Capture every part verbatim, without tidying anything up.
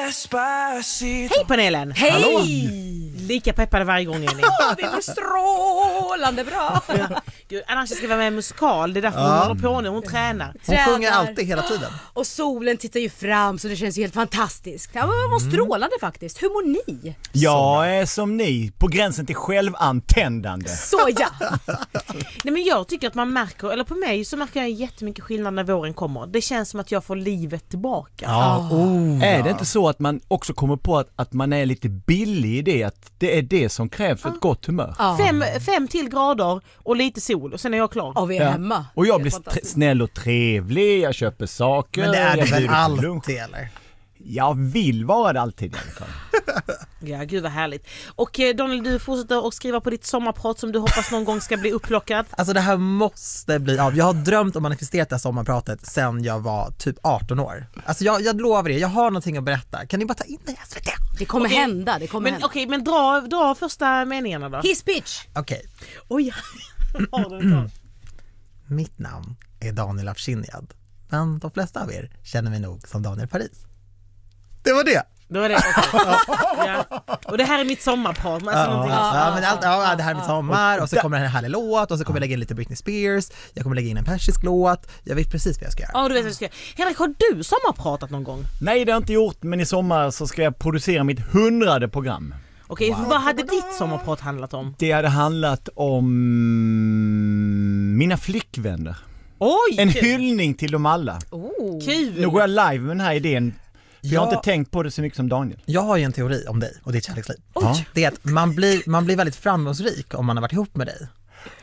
Despacito. Hej panelen! Hej! Hallå. Lika peppade varje gång är ni. Åh, vi mår strålande bra. Ja. Gud, annars ska vi vara med i musikal. Det är därför Ja. hon håller på nu. Hon tränar. Hon Tränar. sjunger alltid hela tiden. Och solen tittar ju fram så det känns ju helt fantastiskt. Ja, men man mår strålande faktiskt. Hur mår ni? Jag är som ni, på gränsen till självantändande. Så ja. Nej, men jag tycker att man märker, eller på mig så märker jag jättemycket skillnad när våren kommer. Det känns som att jag får livet tillbaka. Ja. Oh, är det inte så att man också kommer på att, att man är lite billig i det, att det är det som krävs för ett gott humör? Ja. Fem, fem till grader och lite sol och sen är jag klar. Och vi är Ja. hemma. Och jag Det är blir fantastiskt. snäll och trevlig, jag köper saker. Men det är det jag väl bjuder på lunch. alltid, eller? Jag vill vara det alltid i alla fall. Ja, gud vad härligt. Och eh, Daniel, du fortsätter att skriva på ditt sommarprat som du hoppas någon gång ska bli upplockad. Alltså det här måste bli av. Jag har drömt och manifesterat det här sommarpratet sen jag var typ arton år. Alltså jag, jag lovar er, jag har någonting att berätta. Kan ni bara ta in det i S V T? Det kommer Okej. hända, det kommer Men hända. okej, men dra, dra första meningarna då. His pitch. Okej, Oj, har den klar. mitt namn är Daniel Afshinjad. Men de flesta av er känner mig nog som Daniel Paris. Det var det! Då är det okej. Ja. Och det här är mitt sommarprat. Men alltså någonting- Ja, men allt, ja, det här är mitt sommar och så kommer det en härlig låt och så kommer jag lägga in lite Britney Spears, jag kommer lägga in en persisk låt, jag vet precis vad jag ska göra. Ja, du vet vad jag ska göra. Henrik, har du sommarpratat någon gång? Nej, det har jag inte gjort, men i sommar så ska jag producera mitt hundrade program. Okej, vad hade ditt sommarprat handlat om? Det hade handlat om mina flickvänner. Oj, En kul. hyllning till dem alla. Oh. Kul. Nu går jag live med den här idén. För jag har Ja. inte tänkt på det så mycket som Daniel. Jag har ju en teori om dig och ditt kärleksliv. Oj. Det är att man blir, man blir väldigt framgångsrik om man har varit ihop med dig.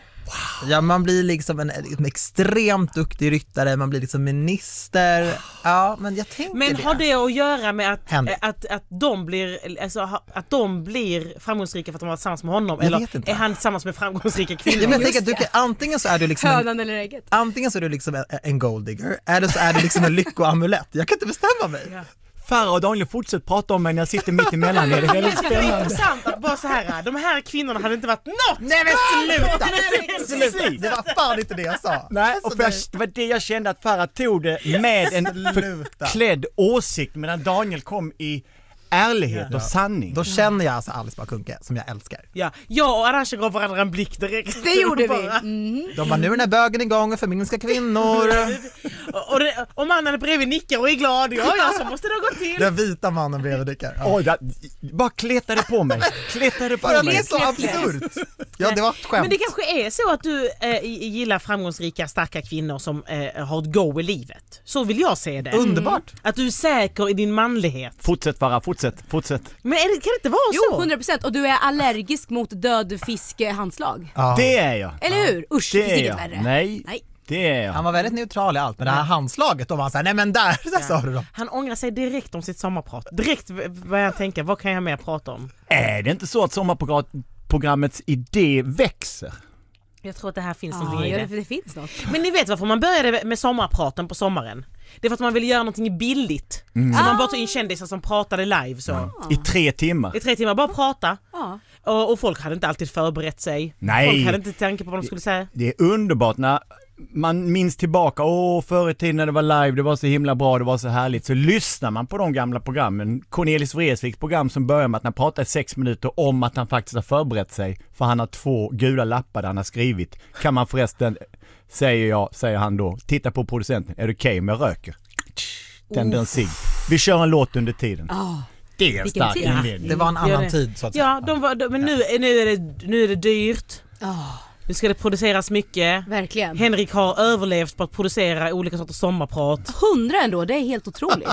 Ja, man blir liksom en, en extremt duktig ryttare, man blir liksom minister. Ja, men jag tänker Men det. har det att göra med att, Henrik. att, att, de blir, alltså, ha- att de blir framgångsrika för att de var tillsammans med honom? Jag Eller vet inte. är han tillsammans med framgångsrika Ja, kvinnor? men jag tänker att du kan, antingen så är du liksom en, Hönan eller ägget. antingen så är du liksom en, en golddigger, eller så är du liksom en lyckoamulett. Jag kan inte bestämma mig. Ja. Farah och Daniel fortsätter prata om mig när jag sitter mitt emellan. Det är Det väldigt är spännande. intressant att bara så här, de här kvinnorna hade inte varit något. Nej men sluta! Sluta. sluta! Det var fan inte det jag sa. Nej, och Alltså, för jag, det- det var det jag kände att Farah tog det med en Sluta. förklädd åsikt, medan Daniel kom i ärlighet och sanning. Då känner jag alltså Alice Bakunke som jag älskar. Ja, jag och Arantxa gav varandra en blick direkt. Det gjorde vi. Bara- Mm. De var nu är den här bögen igång och förminska kvinnor. Och, och, det, och mannen bredvid nickar och är glad. Ja, ja, så måste det ha gått till. Den vita mannen bredvid nickar. Ja. Oj, det, bara kletade på mig. Kletade på För att det mig. är så absurt. Ja, det var ett skämt. Men det kanske är så att du eh, gillar framgångsrika, starka kvinnor som eh, har ett go i livet. Så vill jag se det. Underbart. Att du är säker i din manlighet. Fortsätt Farah, fortsätt, fortsätt. Men är det, kan det inte vara Jo, så? hundra procent. Och du är allergisk mot död fisk eh, handslag. Ja. Det är jag. Eller hur? Usch, det Det finns är inget jag. värre. Nej, Nej. det är jag. Han var väldigt neutral i allt, men det här handslaget, då var han såhär, nej men där, där sa du då. Han ångrar sig direkt om sitt sommarprat. Direkt börjar jag tänka, vad kan jag mer prata om? Är det inte så att sommarprogrammets idé växer? Jag tror att det här finns Ja, någonting i ja, det. det, det finns något. Men ni vet varför man började med sommarpraten på sommaren? Det är för att man ville göra någonting billigt. Så man bara tog in kändisar som pratade live så. I tre timmar? I tre timmar, bara prata. Ja. Och, och folk hade inte alltid förberett sig. Nej. Folk hade inte tanke på vad de skulle säga. Det är underbart när man minns tillbaka, åh förr i tiden när det var live, det var så himla bra, det var så härligt. Så lyssnar man på de gamla programmen. Cornelis Vreeswijks program som börjar med att han pratar i sex minuter om att han faktiskt har förberett sig. För han har två gula lappar där han har skrivit. Kan man förresten, säger jag, säger han då, titta på producenten, är det okej om jag röker? Tänder en cigg. Vi kör en låt under tiden. Oh. Det är en Vilken stark tid. inledning. Det var en Gör annan det. tid så att säga. Ja, de var, de, men nu, nu, är det, nu är det dyrt. Oh, Nu ska det produceras mycket. verkligen. Henrik har överlevt på att producera olika sorters sommarprat. Hundra ändå, det är helt otroligt.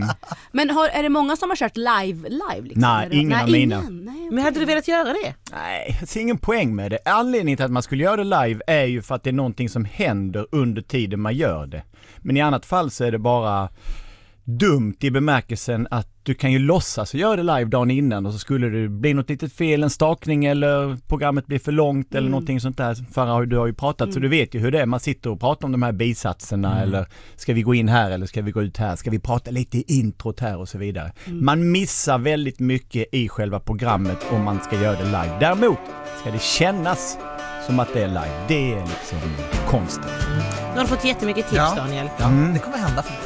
Men har, är det många som har kört live? live liksom? Nej, Är det, ingen av mina. ingen. Nej, Men hade du velat göra det? Nej, jag ser ingen poäng med det. Anledningen till att man skulle göra det live är ju för att det är någonting som händer under tiden man gör det. Men i annat fall så är det bara dumt i bemärkelsen att du kan ju låtsas och göra det live dagen innan och så skulle det bli något litet fel, en stakning eller programmet blir för långt eller någonting sånt där. Farah, du har ju pratat så du vet ju hur det är. Man sitter och pratar om de här bisatserna eller ska vi gå in här eller ska vi gå ut här? Ska vi prata lite i introt här och så vidare. Man missar väldigt mycket i själva programmet om man ska göra det live. Däremot ska det kännas som att det är live. Det är liksom konsten. Nu har du fått jättemycket tips, Ja. Daniel. Ja, det kommer hända